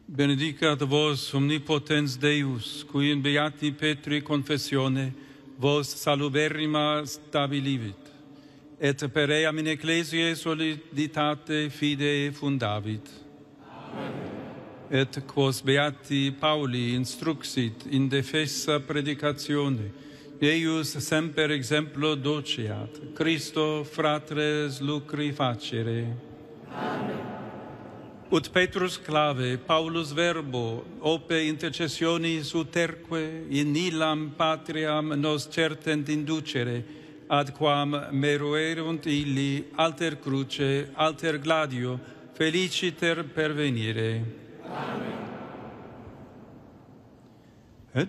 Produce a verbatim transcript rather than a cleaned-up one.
Benedicat vos omnipotens Deus, qui in beati Petri confessione vos saluberrima stabilivit, et per eam in ecclesiae soliditate fidei fundavit. Amen. Et quos beati Pauli instruxit in defensa predicatione, eius semper exemplo doceat, Christo fratres lucri facere. Amen. Ut Petrus clave, Paulus verbo, ope intercessionis uterque, in illam patriam nos certent inducere, ad quam meruerunt illi alter cruce, alter gladio, feliciter pervenire. Amen.